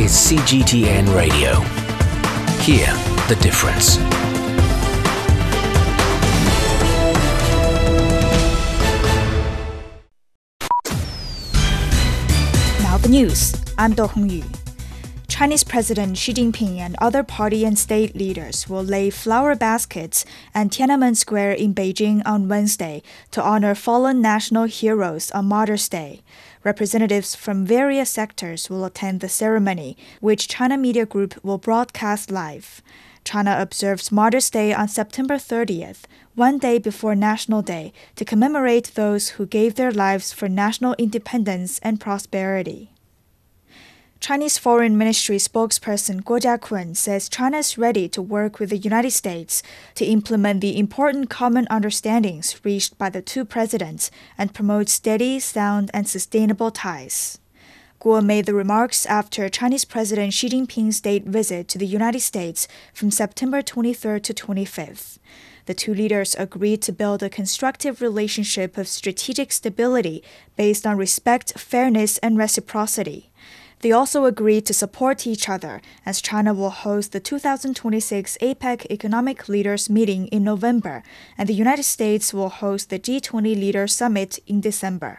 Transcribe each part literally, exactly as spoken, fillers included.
is C G T N Radio. Hear the difference. Now the news. I'm Do Hongyu. Chinese President Xi Jinping and other party and state leaders will lay flower baskets at Tiananmen Square in Beijing on Wednesday to honor fallen national heroes on Mother's Day. Representatives from various sectors will attend the ceremony, which China Media Group will broadcast live. China observes Mother's Day on September thirtieth, one day before National Day, to commemorate those who gave their lives for national independence and prosperity. Chinese Foreign Ministry spokesperson Guo Jiakun says China is ready to work with the United States to implement the important common understandings reached by the two presidents and promote steady, sound, and sustainable ties. Guo made the remarks after Chinese President Xi Jinping's state visit to the United States from September twenty-third to twenty-fifth. The two leaders agreed to build a constructive relationship of strategic stability based on respect, fairness, and reciprocity. They also agreed to support each other as China will host the two thousand twenty-six APEC Economic Leaders Meeting in November, and the United States will host the G twenty Leaders Summit in December.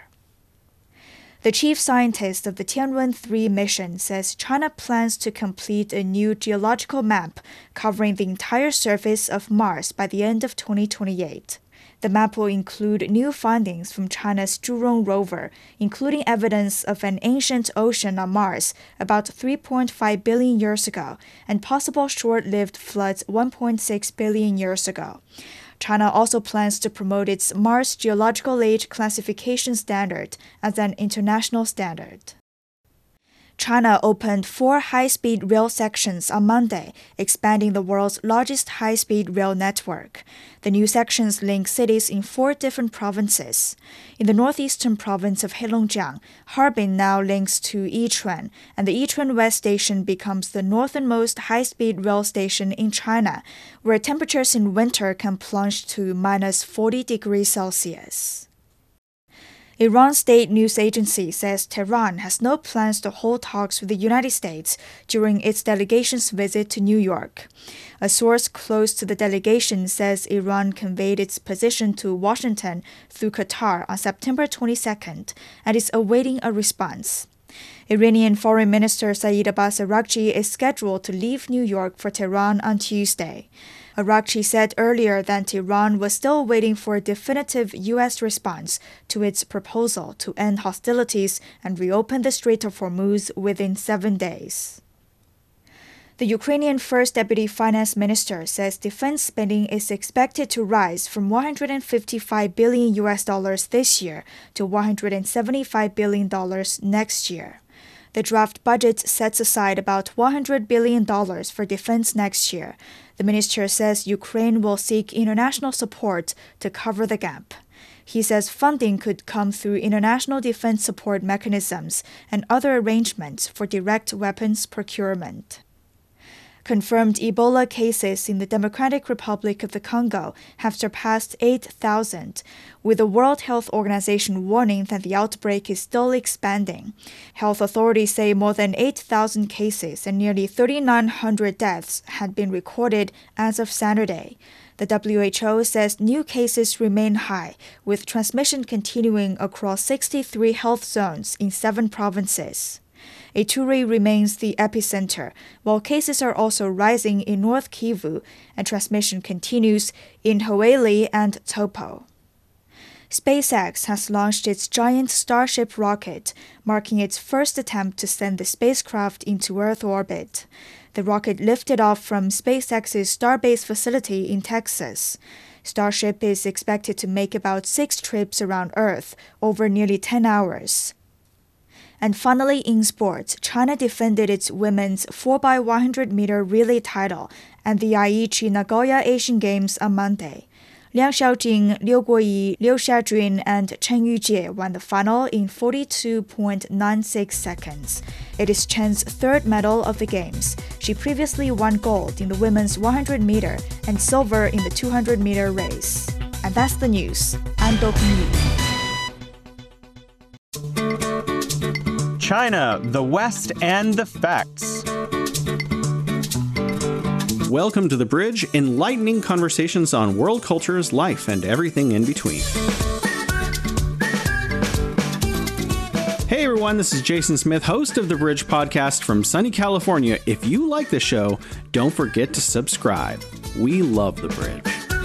The chief scientist of the Tianwen three mission says China plans to complete a new geological map covering the entire surface of Mars by the end of twenty twenty-eight. The map will include new findings from China's Zhurong rover, including evidence of an ancient ocean on Mars about three point five billion years ago and possible short-lived floods one point six billion years ago. China also plans to promote its Mars Geological Age Classification Standard as an international standard. China opened four high-speed rail sections on Monday, expanding the world's largest high-speed rail network. The new sections link cities in four different provinces. In the northeastern province of Heilongjiang, Harbin now links to Yichuan, and the Yichuan West Station becomes the northernmost high-speed rail station in China, where temperatures in winter can plunge to minus forty degrees Celsius. Iran's state news agency says Tehran has no plans to hold talks with the United States during its delegation's visit to New York. A source close to the delegation says Iran conveyed its position to Washington through Qatar on September twenty-second and is awaiting a response. Iranian Foreign Minister Saeed Abbas Araghchi is scheduled to leave New York for Tehran on Tuesday. Araghchi said earlier that Iran was still waiting for a definitive U S response to its proposal to end hostilities and reopen the Strait of Hormuz within seven days. The Ukrainian First Deputy Finance Minister says defense spending is expected to rise from one hundred fifty-five billion U S dollars this year to one hundred seventy-five billion dollars next year. The draft budget sets aside about one hundred billion dollars for defense next year. The minister says Ukraine will seek international support to cover the gap. He says funding could come through international defense support mechanisms and other arrangements for direct weapons procurement. Confirmed Ebola cases in the Democratic Republic of the Congo have surpassed eight thousand, with the World Health Organization warning that the outbreak is still expanding. Health authorities say more than eight thousand cases and nearly three thousand nine hundred deaths had been recorded as of Saturday. The W H O says new cases remain high, with transmission continuing across sixty-three health zones in seven provinces. Ituri remains the epicenter, while cases are also rising in North Kivu, and transmission continues in Hoeli and Topo. SpaceX has launched its giant Starship rocket, marking its first attempt to send the spacecraft into Earth orbit. The rocket lifted off from SpaceX's Starbase facility in Texas. Starship is expected to make about six trips around Earth over nearly ten hours. And finally, in sports, China defended its women's four by one hundred meter relay title at the Aichi Nagoya Asian Games on Monday. Liang Xiaojing, Liu Guoyi, Liu Xiajun, and Chen Yujie won the final in forty-two point nine six seconds. It is Chen's third medal of the Games. She previously won gold in the women's one hundred meter and silver in the two hundred meter race. And that's the news. I'm Do Pingyu. China, the West, and the Facts. Welcome to The Bridge, enlightening conversations on world cultures, life, and everything in between. Hey everyone, this is Jason Smith, host of The Bridge podcast from sunny California. If you like the show, don't forget to subscribe. We love The Bridge.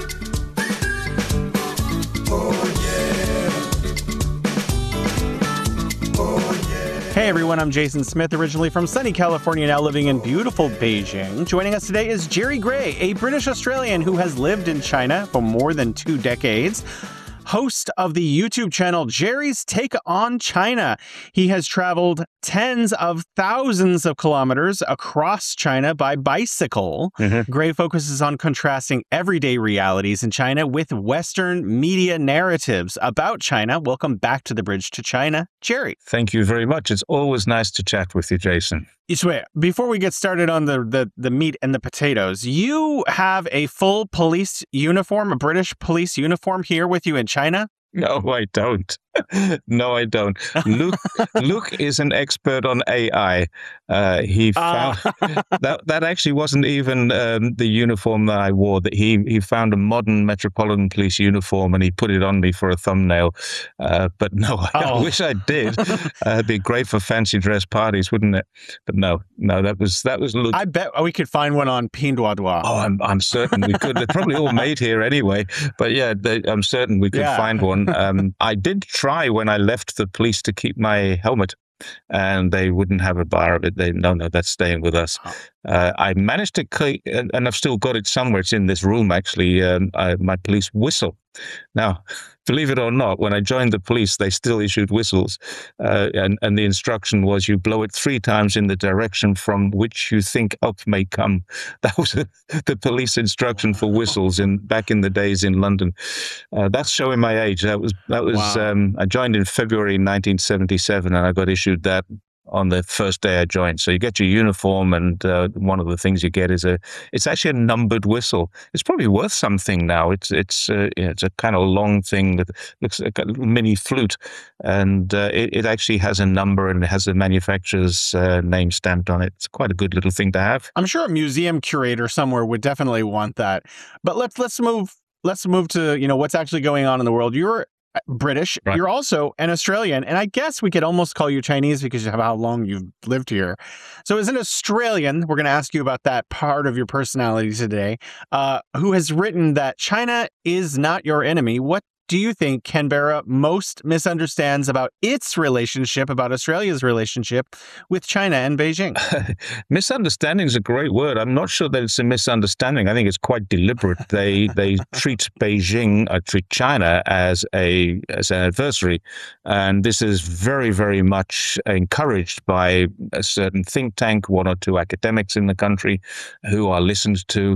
Hey everyone, I'm Jason Smith, originally from sunny California, now living in beautiful Beijing. Joining us today is Jerry Gray, a British Australian who has lived in China for more than two decades. Host of the YouTube channel Jerry's Take on China. He has traveled tens of thousands of kilometers across China by bicycle. Mm-hmm. Gray focuses on contrasting everyday realities in China with Western media narratives about China. Welcome back to The Bridge to China, Jerry. Thank you very much. It's always nice to chat with you, Jason. Before we get started on the, the, the meat and the potatoes, you have a full police uniform, a British police uniform here with you in China? No, I don't. No, I don't. Luke Luke is an expert on A I. Uh, he found uh. that that actually wasn't even um, the uniform that I wore. That he he found a modern Metropolitan Police uniform and he put it on me for a thumbnail. Uh, but no, I, oh. I wish I did. uh, it'd be great for fancy dress parties, wouldn't it? But no, no, that was that was Luke. I bet we could find one on Pinduoduo. Oh, I'm I'm certain we could. They're probably all made here anyway. But yeah, they, I'm certain we could yeah. find one. Um, I did try when I left the police to keep my helmet, and they wouldn't have a bar of it. They no, no, that's staying with us. Oh. Uh, I managed to, keep, and I've still got it somewhere. It's in this room, actually. Um, I, my police whistle. Now, believe it or not, when I joined the police, they still issued whistles, uh, and and the instruction was you blow it three times in the direction from which you think up may come. That was the police instruction for whistles in back in the days in London. Uh, that's showing my age. That was that was. Wow. Um, I joined in February nineteen seventy-seven, and I got issued that on the first day I joined. So you get your uniform, and uh, one of the things you get is a, it's actually a numbered whistle. It's probably worth something now. It's it's uh, yeah, it's a kind of long thing that looks like a little mini flute, and uh, it, it actually has a number and it has the manufacturer's uh, name stamped on it. It's quite a good little thing to have. I'm sure a museum curator somewhere would definitely want that. But let's let's move let's move to, you know, what's actually going on in the world. You're British. Right. You're also an Australian, and I guess we could almost call you Chinese because of how long you've lived here. So as an Australian, we're going to ask you about that part of your personality today, uh, who has written that China is not your enemy. What do you think Canberra most misunderstands about its relationship, about Australia's relationship with China and Beijing? Misunderstanding is a great word. I'm not sure that it's a misunderstanding. I think it's quite deliberate. They they treat Beijing, uh, treat China as a as an adversary, and this is very very much encouraged by a certain think tank, one or two academics in the country who are listened to,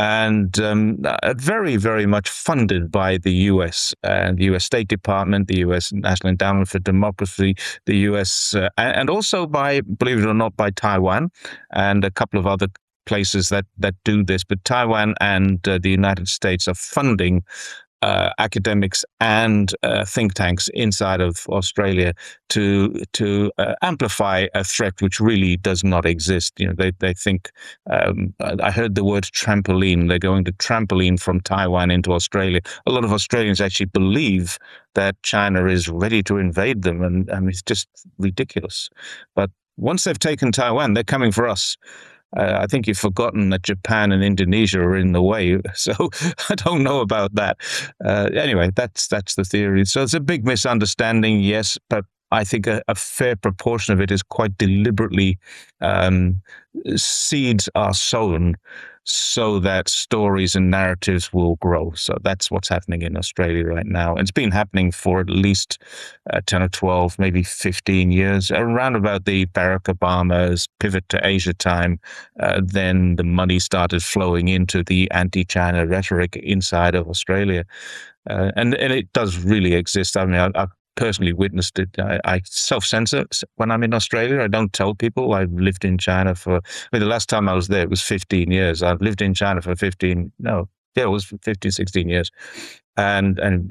and um, very very much funded by the U S. And the U S State Department, the U S National Endowment for Democracy, the U S, uh, and also by, believe it or not, by Taiwan and a couple of other places that, that do this. But Taiwan and uh, the United States are funding Uh, academics and uh, think tanks inside of Australia to to uh, amplify a threat which really does not exist. You know, they they think. Um, I heard the word trampoline. They're going to trampoline from Taiwan into Australia. A lot of Australians actually believe that China is ready to invade them, and, and it's just ridiculous. But once they've taken Taiwan, they're coming for us. Uh, I think you've forgotten that Japan and Indonesia are in the way, so I don't know about that. Uh, anyway, that's that's the theory. So it's a big misunderstanding, yes, but I think a, a fair proportion of it is quite deliberately um, seeds are sown so that stories and narratives will grow. So that's what's happening in Australia right now. And it's been happening for at least uh, ten or twelve, maybe fifteen years. Around about the Barack Obama's pivot to Asia time, uh, then the money started flowing into the anti-China rhetoric inside of Australia. Uh, and, and it does really exist. I mean, I, I personally witnessed it. I, I self-censor when I'm in Australia. I don't tell people I've lived in China for, I mean, the last time I was there, it was fifteen years. I've lived in China for fifteen, no, yeah, it was fifteen, sixteen years. And, and, and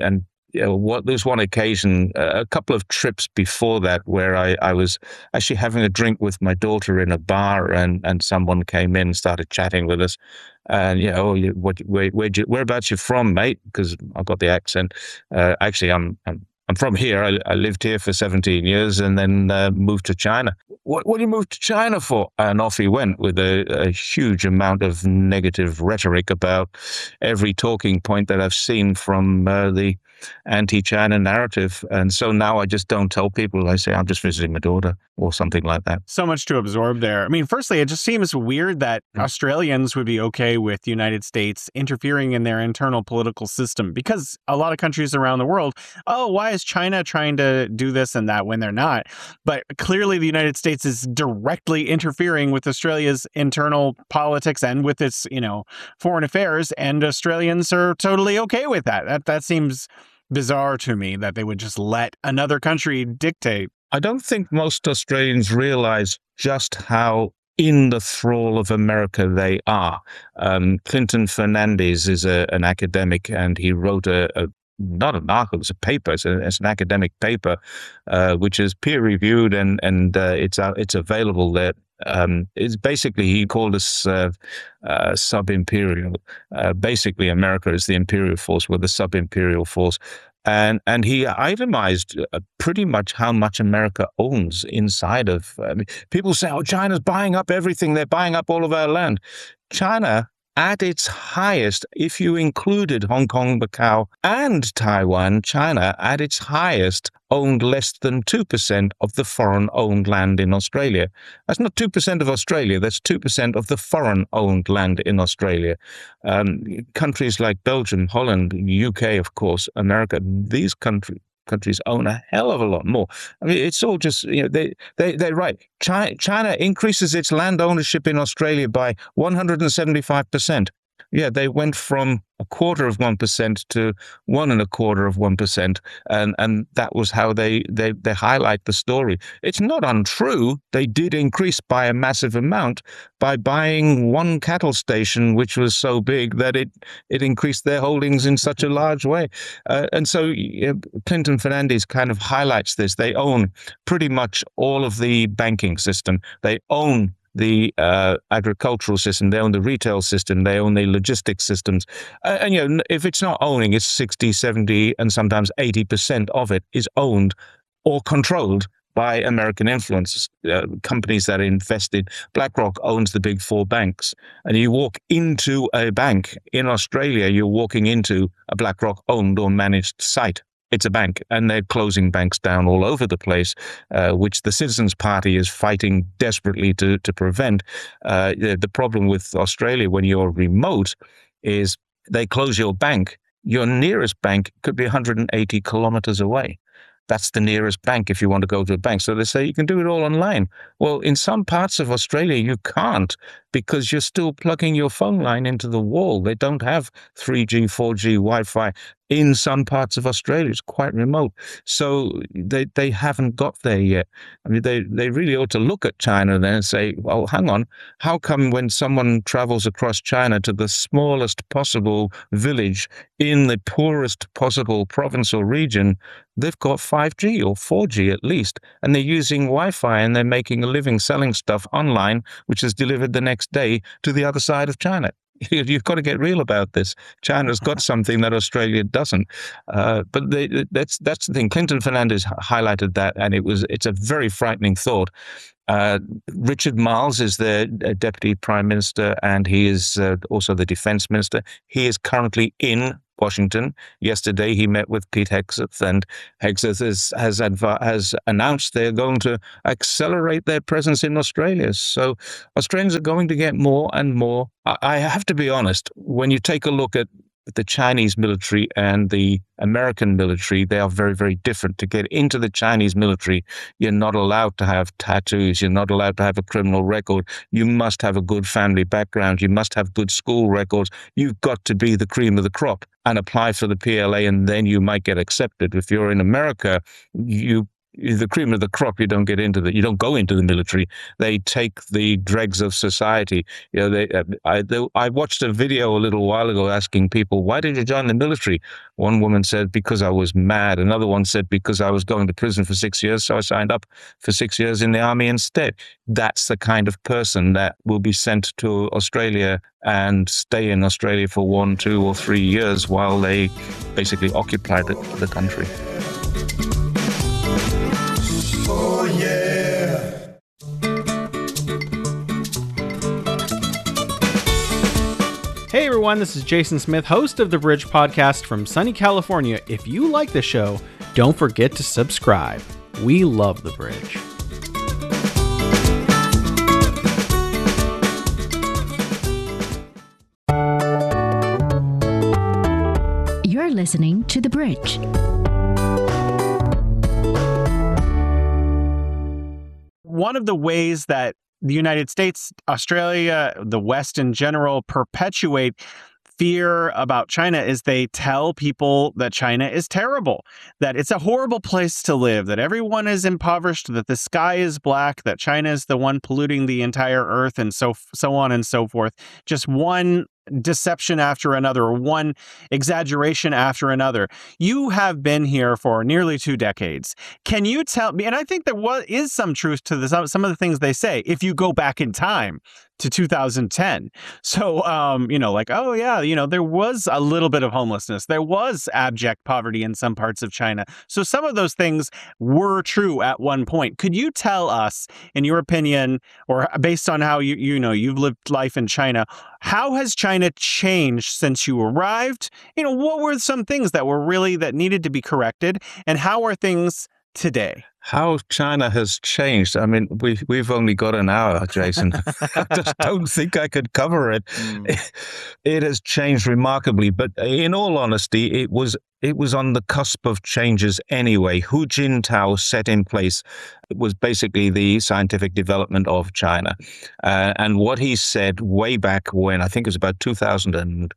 you know, what there was one occasion, uh, a couple of trips before that, where I, I was actually having a drink with my daughter in a bar, and, and someone came in and started chatting with us. And, you know, oh, you, what, where, where you, whereabouts you from, mate? Because I've got the accent. Uh, actually, I'm, I'm I'm from here. I, I lived here for seventeen years and then uh, moved to China. What, what do you move to China for? And off he went with a, a huge amount of negative rhetoric about every talking point that I've seen from uh, the anti-China narrative. And so now I just don't tell people. I say, I'm just visiting my daughter or something like that. So much to absorb there. I mean, firstly, it just seems weird that mm. Australians would be okay with the United States interfering in their internal political system, because a lot of countries around the world, oh, why is China trying to do this and that when they're not? But clearly the United States is directly interfering with Australia's internal politics and with its, you know, foreign affairs, and Australians are totally okay with that. That that seems bizarre to me, that they would just let another country dictate. I don't think most Australians realize just how in the thrall of America they are. Um, Clinton Fernandez is a, an academic, and he wrote a, a not an article, it's a paper, it's, a, it's an academic paper, uh, which is peer-reviewed, and, and uh, it's uh, it's available there. Um, it's basically, he called us uh, uh, sub-imperial. Uh, basically, America is the imperial force, we're the sub-imperial force. And and he itemized uh, pretty much how much America owns inside of. I mean, people say, oh, China's buying up everything. They're buying up all of our land. China, at its highest, if you included Hong Kong, Macau, and Taiwan, China, at its highest, owned less than two percent of the foreign-owned land in Australia. That's not two percent of Australia, that's two percent of the foreign-owned land in Australia. Um, countries like Belgium, Holland, U K, of course, America, these countries, countries own a hell of a lot more. I mean, it's all just, you know, they, they, they're right. China, China increases its land ownership in Australia by one hundred seventy-five percent. Yeah, they went from a quarter of one percent to one and a quarter of one percent. And, and that was how they, they, they highlight the story. It's not untrue. They did increase by a massive amount by buying one cattle station, which was so big that it, it increased their holdings in such a large way. Uh, and so uh, Clinton Fernandez kind of highlights this. They own pretty much all of the banking system. They own the uh, agricultural system, they own the retail system, they own the logistics systems. Uh, and, you know, if it's not owning, it's sixty, seventy, and sometimes eighty percent of it is owned or controlled by American influence, uh, companies that are invested. BlackRock owns the big four banks. And you walk into a bank in Australia, you're walking into a BlackRock owned or managed site. It's a bank, and they're closing banks down all over the place, uh, which the Citizens Party is fighting desperately to, to prevent. Uh, the, the problem with Australia when you're remote is they close your bank. Your nearest bank could be one hundred eighty kilometers away. That's the nearest bank if you want to go to a bank. So they say you can do it all online. Well, in some parts of Australia, you can't, because you're still plugging your phone line into the wall. They don't have three G, four G Wi-Fi in some parts of Australia. It's quite remote. So they they haven't got there yet. I mean, they, they really ought to look at China then and say, well, hang on, how come when someone travels across China to the smallest possible village in the poorest possible province or region, they've got five G or four G at least, and they're using Wi-Fi, and they're making a living selling stuff online, which is delivered the next day to the other side of China. You've got to get real about this. China's got something that Australia doesn't. Uh, but they, that's that's the thing. Clinton Fernandez highlighted that, and it was it's a very frightening thought. Uh, Richard Marles is the uh, Deputy Prime Minister, and he is uh, also the Defense Minister. He is currently in Washington. Yesterday, he met with Pete Hegseth, and Hegseth is, has adv- has announced they're going to accelerate their presence in Australia. So Australians are going to get more and more. I, I have to be honest, when you take a look at the Chinese military and the American military, they are very, very different. To get into the Chinese military, you're not allowed to have tattoos. You're not allowed to have a criminal record. You must have a good family background. You must have good school records. You've got to be the cream of the crop and apply for the P L A, and then you might get accepted. If you're in America, you the cream of the crop. You don't get into the, you don't go into the military. They take the dregs of society. You know, they, uh, I, they, I watched a video a little while ago asking people, why did you join the military? One woman said, because I was mad. Another one said, because I was going to prison for six years, so I signed up for six years in the army instead. That's the kind of person that will be sent to Australia and stay in Australia for one, two, or three years while they basically occupy the, the country. Oh, yeah. Hey everyone, this is Jason Smith, host of the Bridge Podcast from sunny California. If you like the show, don't forget to subscribe. We love the Bridge. You're listening to The Bridge. One of the ways that the United States, Australia, the West in general, perpetuate fear about China is they tell people that China is terrible, that it's a horrible place to live, that everyone is impoverished, that the sky is black, that China is the one polluting the entire earth, and so so on and so forth. Just one deception after another, or one exaggeration after another. You have been here for nearly two decades. Can you tell me, and I think there was, is some truth to this, some of the things they say, if you go back in time to two thousand ten. So, um, you know, like, oh yeah, you know, there was a little bit of homelessness. There was abject poverty in some parts of China. So some of those things were true at one point. Could you tell us, in your opinion, or based on how you, you know, you've lived life in China, how has China changed since you arrived? You know, what were some things that were really, that needed to be corrected? And how are things today? How China has changed. I mean, we, we've only got an hour, Jason. I just don't think I could cover it. Mm. it. It has changed remarkably, but in all honesty, it was it was on the cusp of changes anyway. Hu Jintao set in place was basically the scientific development of China. Uh, and what he said way back when, I think it was about two thousand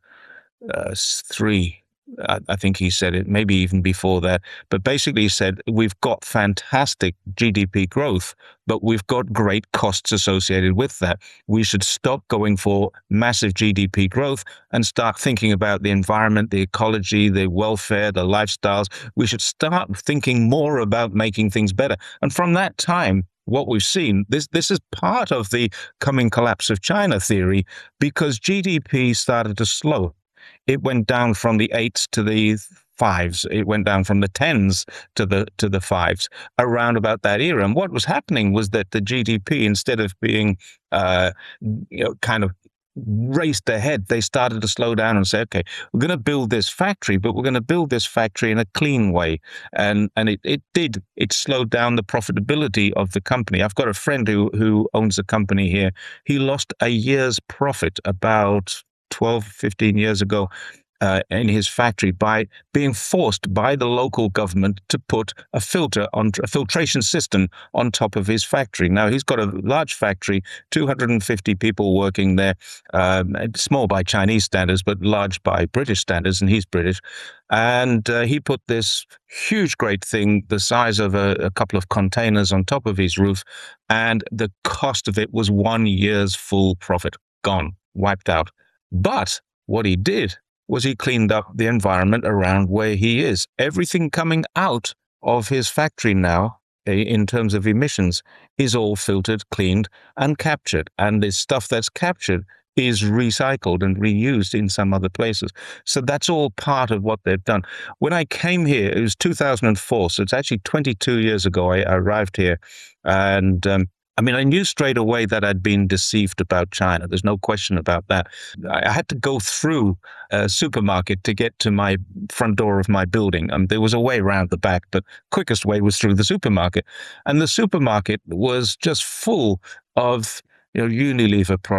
three, I think he said it, maybe even before that, but basically he said, we've got fantastic G D P growth, but we've got great costs associated with that. We should stop going for massive G D P growth and start thinking about the environment, the ecology, the welfare, the lifestyles. We should start thinking more about making things better. And from that time, what we've seen, this this is part of the coming collapse of China theory, because G D P started to slow. It went down from the eights to the fives. It went down from the tens to the to the fives around about that era. And what was happening was that the G D P, instead of being uh, you know, kind of raced ahead, they started to slow down and say, okay, we're going to build this factory, but we're going to build this factory in a clean way. And and it, it did. It slowed down the profitability of the company. I've got a friend who, who owns a company here. He lost a year's profit about twelve, fifteen years ago uh, in his factory by being forced by the local government to put a filter on a filtration system on top of his factory. Now, he's got a large factory, two hundred fifty people working there, um, small by Chinese standards, but large by British standards, and he's British. And uh, he put this huge, great thing, the size of a, a couple of containers on top of his roof, and the cost of it was one year's full profit. Gone, wiped out. But what he did was he cleaned up the environment around where he is. Everything coming out of his factory now, in terms of emissions, is all filtered, cleaned, and captured. And the stuff that's captured is recycled and reused in some other places. So that's all part of what they've done. When I came here, it was two thousand four, so it's actually twenty-two years ago I arrived here. And um, I mean, I knew straight away that I'd been deceived about China. There's no question about that. I had to go through a supermarket to get to my front door of my building. Um, there was a way around the back, but quickest way was through the supermarket. And the supermarket was just full of, you know, Unilever products.